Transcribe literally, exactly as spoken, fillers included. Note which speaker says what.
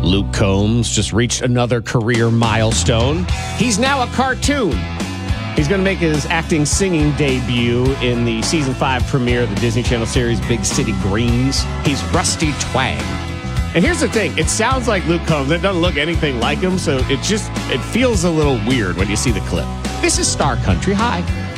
Speaker 1: Luke Combs just reached another career milestone. He's now a cartoon. He's going to make his acting singing debut in the season five premiere of the Disney Channel series Big City Greens. He's Rusty Twang. And here's the thing. It sounds like Luke Combs. It doesn't look anything like him, so it just it feels a little weird when you see the clip. This is Star Country. Hi.